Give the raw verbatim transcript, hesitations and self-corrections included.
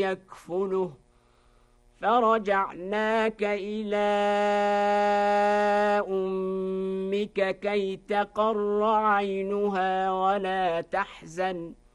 يكفله فرجعناك إلى أمك كي تقر عينها ولا تحزن